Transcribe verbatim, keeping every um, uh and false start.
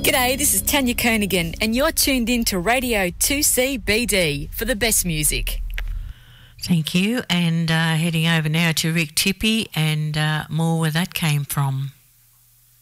G'day, this is Tanya Kernaghan and you're tuned in to Radio two C B D for the best music. Thank you, and uh, heading over now to Rick Tippie and uh, more where that came from.